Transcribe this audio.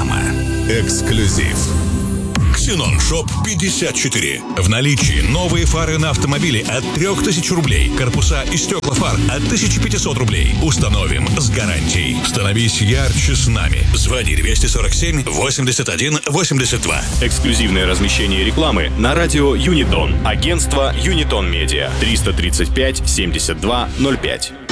Реклама. Эксклюзив. Ксенон Шоп 54. В наличии новые фары на автомобили от 3000 рублей. Корпуса и стекла фар от 1500 рублей. Установим с гарантией. Становись ярче с нами. Звони 247 81 82. Эксклюзивное размещение рекламы на радио Юнитон. Агентство Юнитон Медиа. 335 72 05.